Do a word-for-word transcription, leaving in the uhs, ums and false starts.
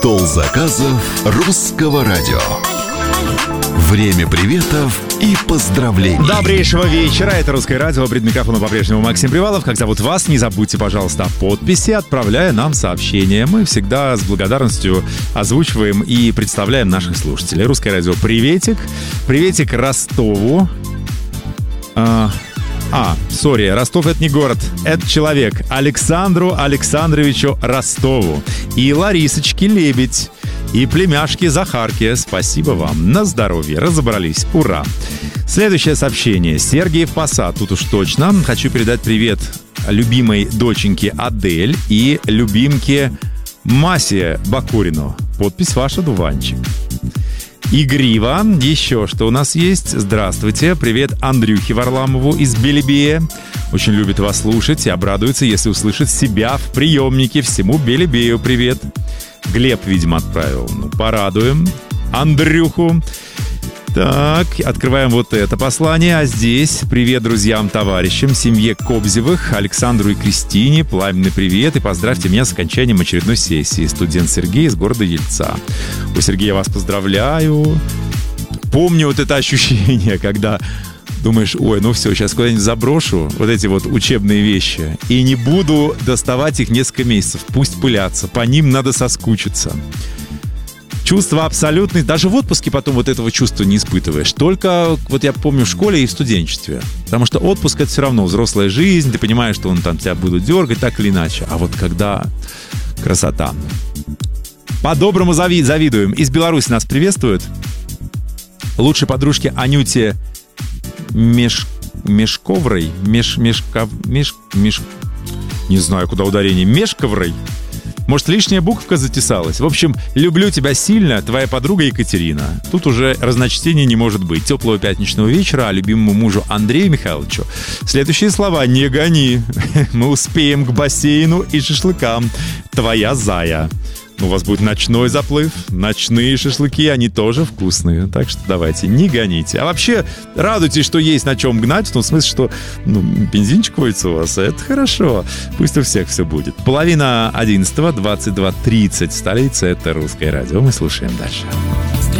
Стол заказов русского радио. Время приветов и поздравлений. Добрейшего вечера. Это «Русское радио». Перед микрофоном по-прежнему Максим Привалов. Как зовут вас? Не забудьте, пожалуйста, о подписи, отправляя нам сообщения. Мы всегда с благодарностью озвучиваем и представляем наших слушателей. «Русское радио». Приветик. Приветик Ростову. А, а сори, Ростов — это не город, это человек. Александру Александровичу Ростову. И Ларисочке Лебедь. И племяшки Захарке. Спасибо вам. На здоровье. Разобрались. Ура. Следующее сообщение. Сергиев Посад. Тут уж точно. Хочу передать привет любимой доченьке Адель и любимке Масе Бакурину. Подпись ваша, Дуванчик. Игриво. Еще что у нас есть? Здравствуйте. Привет Андрюхе Варламову из Белебея. Очень любит вас слушать и обрадуется, если услышит себя в приемнике. Всему Белебею привет. Глеб, видимо, отправил. Ну, порадуем Андрюху. Так, открываем вот это послание. А здесь привет друзьям, товарищам, семье Кобзевых, Александру и Кристине. Пламенный привет и поздравьте меня с окончанием очередной сессии. Студент Сергей из города Ельца. У Сергея вас поздравляю. Помню вот это ощущение, когда думаешь, ой, ну все, сейчас куда-нибудь заброшу вот эти вот учебные вещи и не буду доставать их несколько месяцев. Пусть пылятся, по ним надо соскучиться. Чувство абсолютное. Даже в отпуске потом вот этого чувства не испытываешь. Только, вот я помню, в школе и в студенчестве. Потому что отпуск — это все равно взрослая жизнь. Ты понимаешь, что он там тебя будут дергать так или иначе. А вот когда красота. По-доброму зави- завидуем. Из Беларуси нас приветствуют. Лучшей подружке Анюте Меш... Мешковрой, Меш... Мешков... Меш... Меш... Не знаю, куда ударение. Мешковрой. Может, лишняя буковка затесалась. В общем, люблю тебя сильно, твоя подруга Екатерина. Тут уже разночтений не может быть. Теплого пятничного вечера, а любимому мужу Андрею Михайловичу следующие слова: не гони. Мы успеем к бассейну и шашлыкам. Твоя Зая. У вас будет ночной заплыв, ночные шашлыки, они тоже вкусные. Так что давайте, не гоните. А вообще, радуйтесь, что есть на чем гнать, в том смысле, что ну, бензинчик водится у вас, это хорошо. Пусть у всех все будет. Половина одиннадцатого, двадцать два тридцать. Столица — это «Русское радио». Мы слушаем дальше.